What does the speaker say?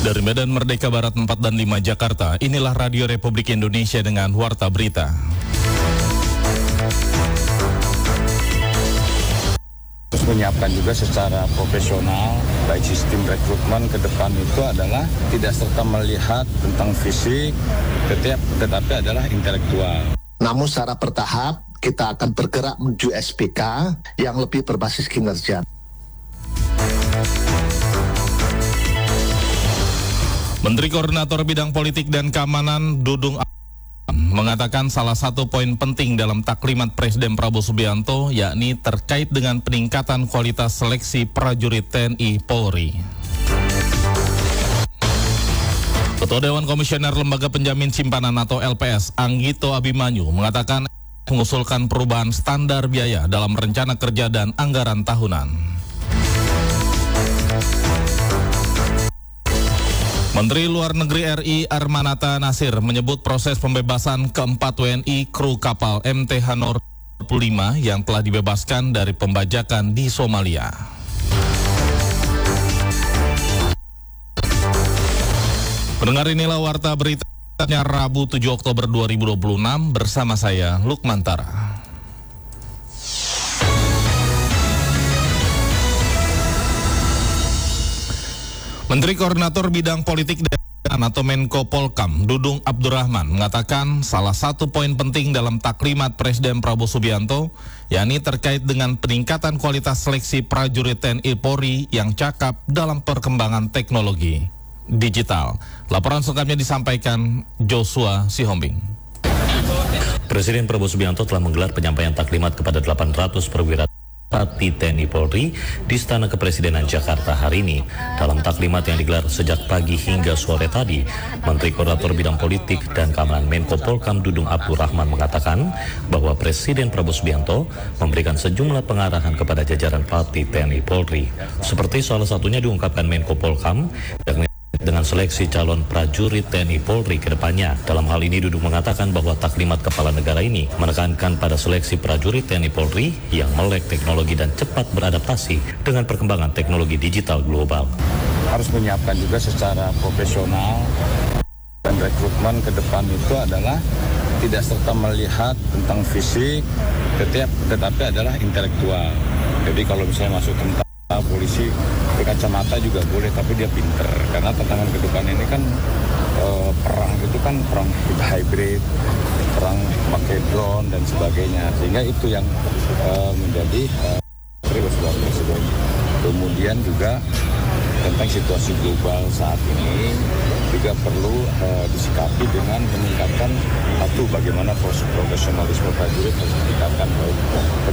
Dari Medan Merdeka Barat 4 dan 5 Jakarta, inilah Radio Republik Indonesia dengan Warta Berita. Terus menyiapkan juga secara profesional, baik sistem rekrutmen ke depan itu adalah tidak serta melihat tentang fisik, tetapi adalah intelektual. Namun secara bertahap, kita akan bergerak menuju SPK yang lebih berbasis kinerja. Menteri Koordinator Bidang Politik dan Keamanan Dudung mengatakan salah satu poin penting dalam taklimat Presiden Prabowo Subianto yakni terkait dengan peningkatan kualitas seleksi prajurit TNI Polri. Ketua Dewan Komisioner Lembaga Penjamin Simpanan atau LPS, Anggito Abimanyu, mengatakan mengusulkan perubahan standar biaya dalam rencana kerja dan anggaran tahunan. Menteri Luar Negeri RI Armanata Nasir menyebut proses pembebasan keempat WNI kru kapal MT Hanor 25 yang telah dibebaskan dari pembajakan di Somalia. Pendengar, inilah Warta Beritanya Rabu 7 Oktober 2026 bersama saya Lukman Tara. Menteri Koordinator Bidang Politik dan atau Menko Polkam Dudung Abdurrahman mengatakan salah satu poin penting dalam taklimat Presiden Prabowo Subianto yakni terkait dengan peningkatan kualitas seleksi prajurit TNI Polri yang cakap dalam perkembangan teknologi digital. Laporan selengkapnya disampaikan Joshua Sihombing. Presiden Prabowo Subianto telah menggelar penyampaian taklimat kepada 800 perwira Pati TNI Polri di Istana Kepresidenan Jakarta hari ini. Dalam taklimat yang digelar sejak pagi hingga sore tadi, Menteri Koordinator Bidang Politik dan Keamanan Menko Polkam Dudung Abdurrahman mengatakan bahwa Presiden Prabowo Subianto memberikan sejumlah pengarahan kepada jajaran Pati TNI Polri. Seperti salah satunya diungkapkan Menko Polkam dengan seleksi calon prajurit TNI Polri ke depannya. Dalam hal ini Dudung mengatakan bahwa taklimat kepala negara ini menekankan pada seleksi prajurit TNI Polri yang melek teknologi dan cepat beradaptasi dengan perkembangan teknologi digital global. Harus menyiapkan juga secara profesional dan rekrutmen ke depan itu adalah tidak serta melihat tentang fisik, tetapi adalah intelektual. Jadi kalau misalnya masuk tentang polisi kacamata juga boleh, tapi dia pinter karena tantangan ke depan ini kan perang itu kan perang hybrid, perang pakai drone dan sebagainya, sehingga itu yang menjadi presiden. Kemudian juga tentang situasi global saat ini juga perlu disikapi dengan meningkatkan bagaimana profesionalisme prajurit harus ditingkatkan, baik